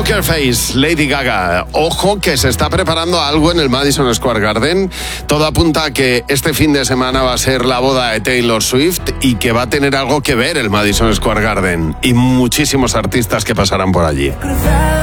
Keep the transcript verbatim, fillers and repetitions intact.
Poker Face, Lady Gaga. Ojo que se está preparando algo en el Madison Square Garden. Todo apunta a que este fin de semana va a ser la boda de Taylor Swift y que va a tener algo que ver el Madison Square Garden. Y muchísimos artistas que pasarán por allí.